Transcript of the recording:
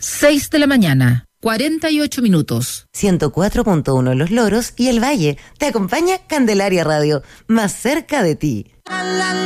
6 de la mañana, 48 minutos. 104.1 Los Loros y El Valle. Te acompaña Candelaria Radio, más cerca de ti.